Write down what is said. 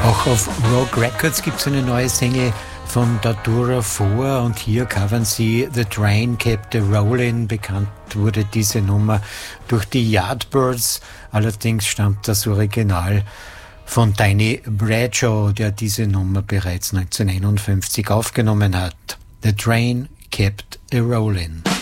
Auch auf Rogue Records gibt es eine neue Single von Datura 4 und hier covern sie The Train Kept a Rollin'. Bekannt wurde diese Nummer durch die Yardbirds, allerdings stammt das Original von Danny Bradshaw, der diese Nummer bereits 1951 aufgenommen hat. The Train Kept a Rollin'.